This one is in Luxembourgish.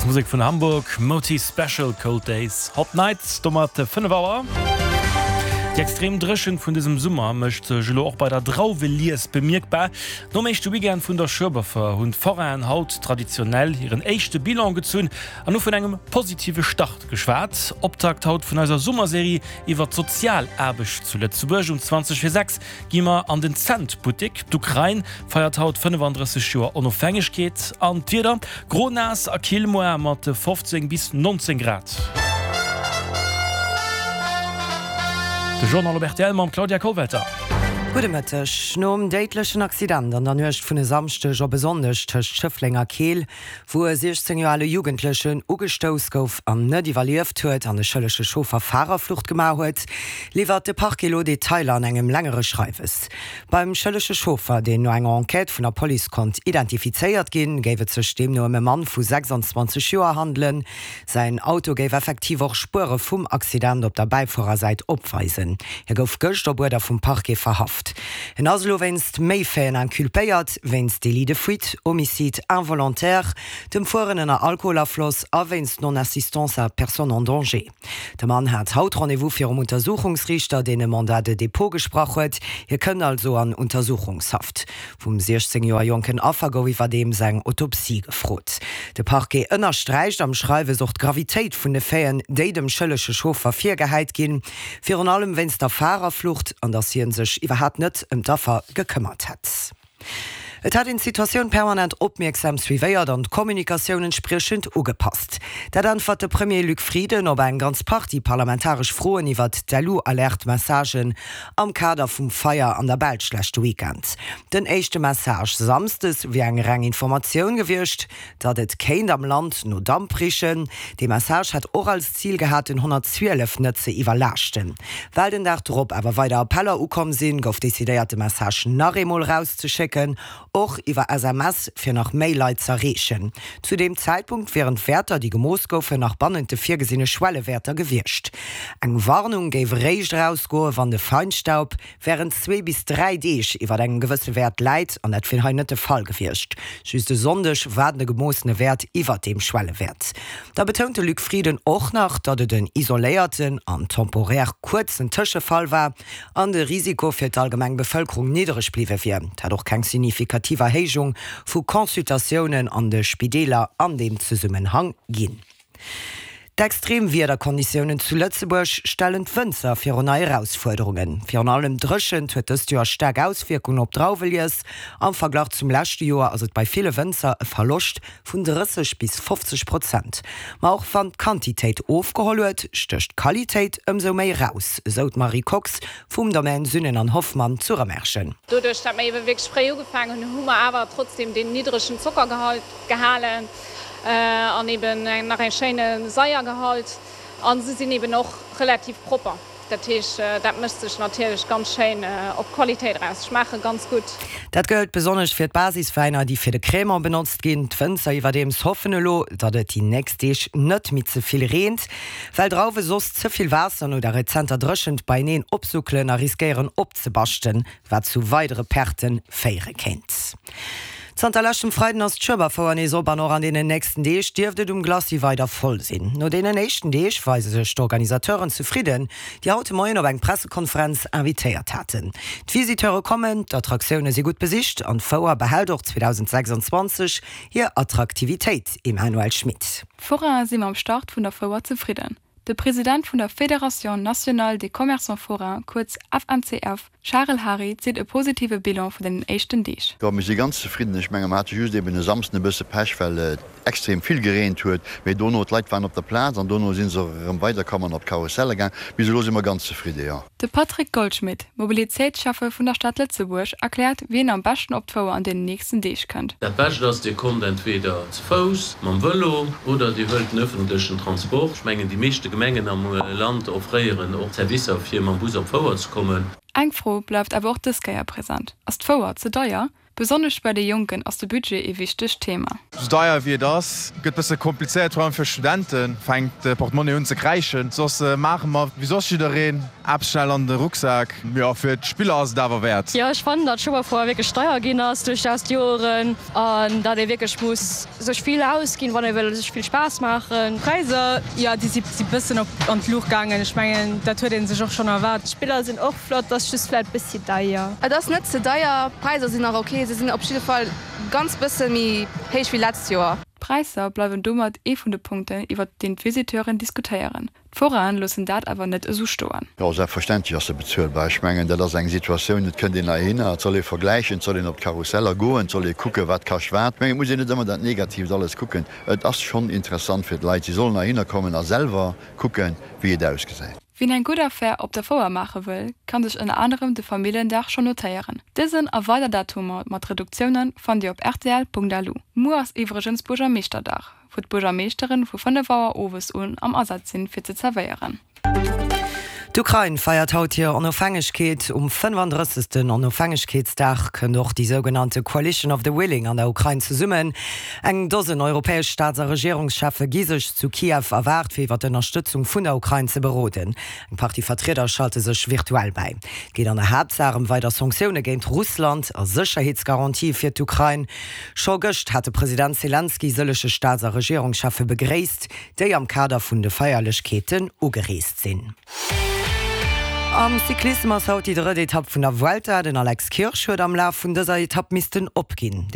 Das Musik von Hamburg, Moti Special Cold Days, Hot Nights, Tomate 5 Hour. Die extrem Dreschen von diesem Sommer möchte Julo auch bei der Drauveliers bemerkbar. No möchte du gern von der Schöberfer und voran Haut traditionell ihren echte Bilan gezogen und nur von einem positive Start geschwärzt. Obtakt haut von einer Sommerserie über Sozialerbisch zu Lützeburg und 2006 gehen wir an den Zentboutique. Die Ukraine feiert haut 35 Jahre Unabhängigkeit an wieder Gronas Akilmoer mit 15 bis 19 Grad. De Journal Albert Elmer Claudia Kohlwetter. Gudemëttech nom déitlechen Accident an der Nøcht vun e samstech a besonders tëcht Schëfflinger Keel, wo 16-joale Jugendlechen ugestous gouf an net evaluiert huet an de schëllesche Schofer Fahrerflucht gemau huet, liefert de Parkelo Detailer an engem längere Schreifes. Beim schëllesche Schofer, den no enger Enquete vun der Police kont identifizéiert ginn, géiwet zech dem no e Mann vu 26 Joer handeln. Sein Auto géif effektiv och Spure vum Accident op der Beifahrerseite opweisen. Gouf gëcht op der vum Parke verhaft. En aslo wennst méifäen an kulpéiert, wennst Délit fuite, Homicide involontaire, dem vorenner Alkoholafloss a wennst Non-Assistance à Personne en danger. De Mann hat haut Rendezvous fir Untersuchungsrichter, den e Mandat de Depot gesproch huet, hier kënne also an Untersuchungshaft. Vum 16 Joer Jonken Affer gouf iwwer dem seg Autopsie gefrot. De Parke ënner streicht am Schreiwe sucht Gravitéit vun de Féien, déi dem schëllesche Schofer firgeheit ginn, fir an allem wennst der Fahrerflucht an dass hien sech iwwerhat net Daffer gekümmert hat. Et hat in Situationun permanent opmerksam suiveiert an Kommunikationen sprechend ugepasst. Dat antwort de Premier Luc Frieden op en ganz Party parlamentarisch frohen iwwer d'Alou-Alert-Messagen am Kader vum Feier an der Belschlecht Weekend. Den echte Message samstes wie eng Rang Information gewircht, dat et kein am Land no damprichen. De Message hat auch als Ziel gehabt in 112 Nëtze iwwerlachten. Weil den Dachtrop awer weiter Appeller ukom sinn, gouf desideierte Message nachemol rauszuschicken, och iwwer SMS fir nach Mailleit zerrechen. Zu dem Zeitpunkt wären Wärter die Gemoosgoufe nach bannente virgesinne Schwellewärter gewircht. Eng Warnung géif réicht rausgoe wann de Feinstaub wären 2 bis 3 Deeg iwwer engen gewësse Wert leit an net fir heinete Fall gewircht. Schüste sondech werden de gemoosene Wert iwwer dem Schwellewert. Da betonte Luc Frieden och nach, dat et den isoléierten an temporär kurzen Tëschefall war, an de Risiko fir d'allgemeng Bevölkerung niederrech bliwe fir. Dadurch keng signifikativ Hegung vu Konsultationen an de Spideler an dem Zusammenhang ginn. D'extrem Wetterkonditionen zu Lützeburg stellen Fënzer fir neue Herausforderungen. Fir an allem Drschen huet es Joer stark Auswirkungen op Drauveliers. Am Vergleich zum letzten Jahr as et bei viele Fënzer e Verlust vun 30 bis 50%. Ma auch wann Quantität aufgeholt, stöcht Qualität umso méi raus, sot Marie Cox vum Domain Sünnen an Hoffmann zu ermerschen. Dadurch, dass wir wirklich Spreu gefangen haben, aber trotzdem den niedrigen Zuckergehalt gehalten. An eben nach ein schönen Seiergehalt an sie sind eben noch relativ proper. Das müsste ich natürlich ganz schön auf Qualität rausschmecken, ganz gut. Das gilt besonders für die Basisfeiner, die für die Krämer benutzt gehen. Die Fenster über dem hoffen, dass die nächste nicht mit zu viel regnet, weil drauf sonst zu viel Wasser oder rezenter drückend bei ihnen abzuckeln riskieren abzubasten, was zu weitere Perten feiern kennt. Zanterlächten Freiden ass d'Schëberfower sober noch an den nächsten Deeg stirftet Glasi weiter voll sinn. No den nächsten Deeg weise sech d'Organisateuren zufrieden, die haute Moien op eng Pressekonferenz invitéiert hatten. D'Visiteure kommen, d'Attraktionune se gut besicht an Fower behält auch 2026 hier Attraktivitéit im Manuel Schmidt. Vorher sind wir am Start vun der Fower zufrieden. Der Präsident von der Fédération Nationale des Commerçants Forains, kurz FNCF, Charles Harry, zieht ein positives Bilan von den ersten Deeg. Ich bin ganz zufrieden. Ich meine, man hat just eben Samstag ein bisschen Pech, weil extrem viel geregnet wird. Wir haben noch Leute waren auf der Platz und dann sind sie weiterkommen auf Karussell gegangen. Wir sind immer ganz zufrieden, ja. Der Patrick Goldschmidt, Mobilitätsschaffer von der Stadt Lützeburg, erklärt, wen am besten Opfer an den nächsten Deeg könnt. Der Beste ist, die kommt entweder zu Fuß, mit dem Velo oder die wollen den öffentlichen Transport. Ich meine, die meisten Gemengen am Land offrieren auch Service auf hier am Bus auf Vorwärts zu kommen. Eng froh bleibt aber auch das Geier präsent. Als Vorwärts zu teuer, besonders bei den Jungen aus dem Budget ein wichtiges Thema. So teuer wie das, geht ein bisschen kompliziert für Studenten, fängt Portemonnaie an zu kreischen. Sonst machen wir, wie soll ich da reden? abschnell an den Rucksack ja, für die Spieler aus da war wert. Ja, ich fand das schon mal vor wirklich Steuergehen hast durch das Jahren und da der wirklich muss sich viel ausgehen, wann er will sich viel Spaß machen. Preise, ja, die sind ein bisschen an die Luft gegangen. Ich meine, da tut den sich auch schon erwartet. Spieler sind auch flott, das ist vielleicht ein bisschen teuer. Das ist nicht so teuer, Preise sind auch okay, sie sind auf jeden Fall ganz bisschen mehr hoch wie letztes Jahr. Preise bleiben dummer von den Punkten über den Visiteuren diskutieren. Voran lassen dat aber nicht so steuern. Ja, selbstverständlich aus der Bezirk ich meine, das ist eine Situation, das könnt ihr hin, soll ich vergleichen, soll ich auf Karusseller gehen, soll ich gucken, was kann schwert. Ich muss nicht immer das Negativ alles gucken. Das ist schon interessant für die Leute. Sie sollen hinkommen und selber gucken, wie es ausgesehen. Wenn ein guter Fair op der Vorher machen will, kann sich in anderem de Familiendach schon notieren. Diesen a weiter Datum mat Reduktionen von dir op rtl.lu. Mu as Evergens Burgermeesterdach, wo d Burgermeesterin vu von der Bauer Owes un am Ersatz sind fir ze zerveieren. D'Ukraine feiert haut hier Onofhängigkeit 35. Onofhängigkeitsdach können doch die sogenannte Coalition of the Willing an der Ukraine zu summen. Eng dozen europäisch Staats- und Regierungschafe giesig zu Kiew erwart, wie wat die Unterstützung von der Ukraine zu beroten. Ein paar die Vertreter schalte sich virtuell bei. Geht an der Hauptsache weiter Sanktionen gegen Russland als Sicherheitsgarantie für die Ukraine. Schon gestern hatte Präsident Zelensky solche Staats- und Regierungschafe begrüßt, die am Kader von der Feierlichkeiten ugereist sind. Am Cyklismus haut die dritte Etappe von der Vuelta, den Alex Kirch huet am Lauf von dieser Etappe missten opgehen.